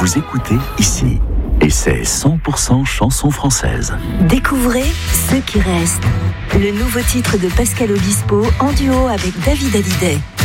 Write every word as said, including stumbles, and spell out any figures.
vous écoutez ici. Et c'est cent pour cent chanson française. Découvrez Ce qui reste, le nouveau titre de Pascal Obispo en duo avec David Hallyday.